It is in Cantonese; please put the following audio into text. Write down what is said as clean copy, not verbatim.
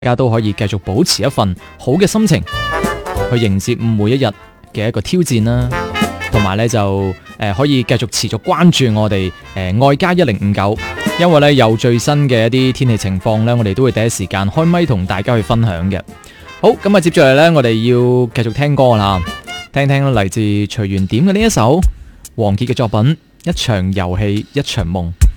大家都可以繼續保持一份好嘅心情去迎接每一日嘅一個挑戰啦，同埋咧就可以繼續持續關注我哋愛家1059，因為咧有最新嘅一啲天氣情況咧，我哋都會第一時間開咪同大家去分享嘅。好，咁啊接住嚟咧，我哋要繼續聽歌啦，聽聽嚟自隨緣點嘅呢一首王傑嘅作品《一場遊戲一場夢》。